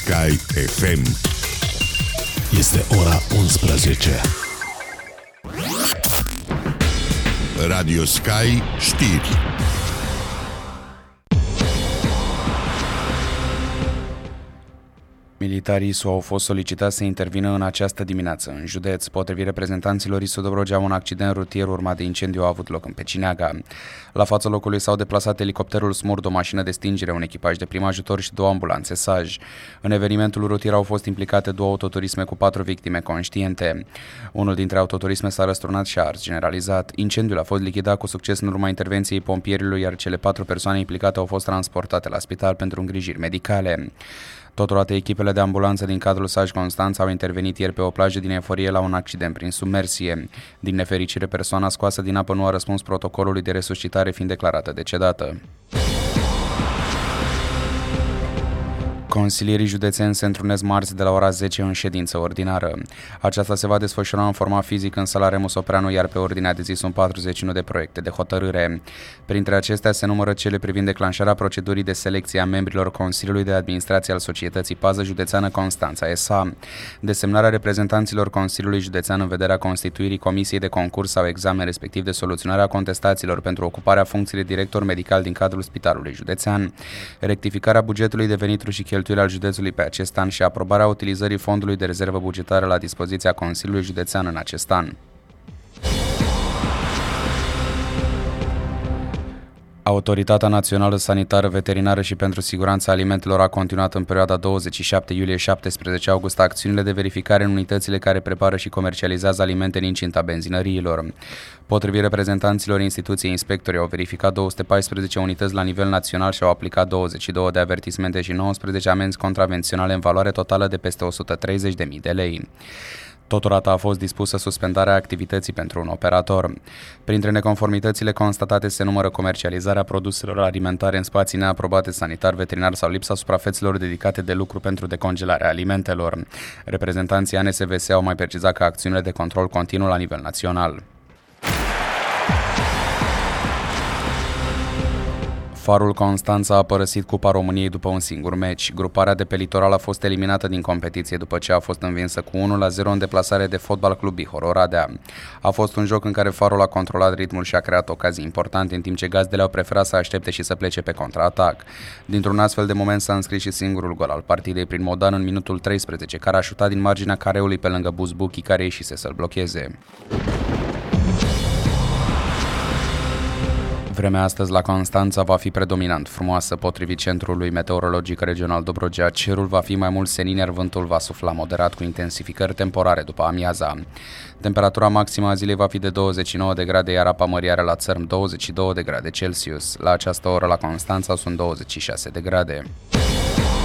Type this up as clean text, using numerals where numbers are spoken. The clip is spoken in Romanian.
Sky FM. Este ora 11. Radio Sky știri. Militarii ISU au fost solicitați să intervină în această dimineață în județ. Potrivit reprezentanților ISU Dobrogea, un accident rutier urmat de incendiu a avut loc în Pecineaga. La fața locului s-au deplasat elicopterul Smurd, o mașină de stingere, un echipaj de prim ajutor și 2 ambulanțe SAJ. În evenimentul rutier au fost implicate 2 autoturisme cu 4 victime conștiente. Unul dintre autoturisme s-a răsturnat și a ars generalizat. Incendiul a fost lichidat cu succes în urma intervenției pompierilor, iar cele 4 persoane implicate au fost transportate la spital pentru îngrijiri medicale. Totodată, echipele de ambulanță din cadrul SAJ Constanța au intervenit ieri pe o plajă din Eforie la un accident prin submersie. Din nefericire, persoana scoasă din apă nu a răspuns protocolului de resuscitare, fiind declarată decedată. Consilierii județeni se întrunesc marți de la ora 10 în ședință ordinară. Aceasta se va desfășura în format fizic în sala Remus Opreanu, iar pe ordinea de zi sunt 41 de proiecte de hotărâre. Printre acestea se numără cele privind declanșarea procedurii de selecție a membrilor Consiliului de Administrație al Societății Pază Județeană Constanța S.A., desemnarea reprezentanților Consiliului Județean în vederea constituirii comisiei de concurs sau examen, respectiv de soluționarea contestațiilor pentru ocuparea funcției de director medical din cadrul Spitalului Județean, rectificarea bugetului de venituri și cheltuieli al județului pe acest an și aprobarea utilizării fondului de rezervă bugetară la dispoziția Consiliului Județean în acest an. Autoritatea Națională Sanitară, Veterinară și pentru Siguranța Alimentelor a continuat în perioada 27 iulie-17 august acțiunile de verificare în unitățile care prepară și comercializează alimente în incinta benzinăriilor. Potrivit reprezentanților instituției, inspectorii au verificat 214 unități la nivel național și au aplicat 22 de avertismente și 19 amenzi contravenționale în valoare totală de peste 130.000 de lei. Totodată a fost dispusă suspendarea activității pentru un operator. Printre neconformitățile constatate se numără comercializarea produselor alimentare în spații neaprobate sanitar, veterinar sau lipsa suprafețelor dedicate de lucru pentru decongelarea alimentelor. Reprezentanții ANSVS au mai precizat că acțiunile de control continuă la nivel național. Farul Constanța a părăsit Cupa României după un singur meci. Gruparea de pe litoral a fost eliminată din competiție după ce a fost învinsă cu 1-0 în deplasare de Fotbal Club Bihor Oradea. A fost un joc în care Farul a controlat ritmul și a creat ocazii importante, în timp ce gazdele au preferat să aștepte și să plece pe contraatac. Dintr-un astfel de moment s-a înscris și singurul gol al partidei prin Modan în minutul 13, care a șutat din marginea careului pe lângă Buzbuchi, care ieșise să-l blocheze. Vremea astăzi la Constanța va fi predominant frumoasă. Potrivit Centrului Meteorologic Regional Dobrogea, cerul va fi mai mult senin, iar vântul va sufla moderat cu intensificări temporare după amiaza. Temperatura maximă a zilei va fi de 29 de grade, iar apa mării are la țărm 22 de grade Celsius. La această oră la Constanța sunt 26 de grade.